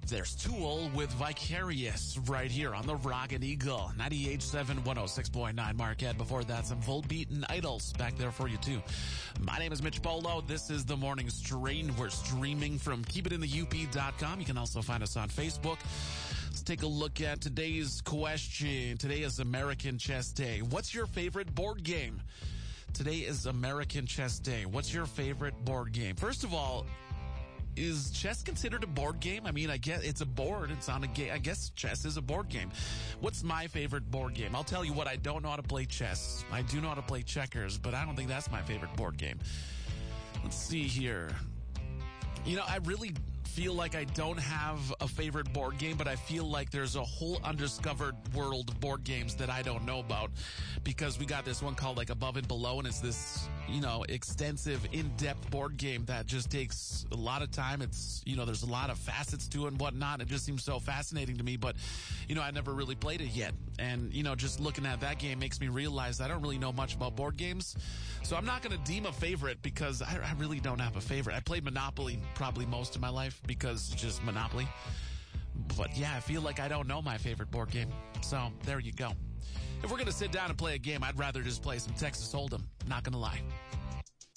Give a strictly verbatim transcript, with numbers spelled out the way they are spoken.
There's Tool with Vicarious right here on the Rockin' Eagle. ninety-eight point seven, one oh six point nine Marquette. Before that, some Volbeat and Idols back there for you too. My name is Mitch Polo. This is The Morning Strain. We're streaming from keep it in the U P dot com. You can also find us on Facebook. Let's take a look at today's question. Today is American Chess Day. What's your favorite board game? Today is American Chess Day. What's your favorite board game? First of all, is chess considered a board game? I mean, I guess it's a board. It's on a game. I guess chess is a board game. What's my favorite board game? I'll tell you what, I don't know how to play chess. I do know how to play checkers, but I don't think that's my favorite board game. Let's see here. You know, I really feel like I don't have a favorite board game, but I feel like there's a whole undiscovered world of board games that I don't know about, because we got this one called like Above and Below, and it's this, you know, extensive, in-depth board game that just takes a lot of time. It's, you know, there's a lot of facets to it and whatnot. It just seems so fascinating to me, but, you know, I never really played it yet. And, you know, just looking at that game makes me realize I don't really know much about board games. So I'm not going to deem a favorite because I, I really don't have a favorite. I played Monopoly probably most of my life because it's just Monopoly. But yeah, I feel like I don't know my favorite board game. So there you go. If we're going to sit down and play a game, I'd rather just play some Texas Hold'em. Not going to lie.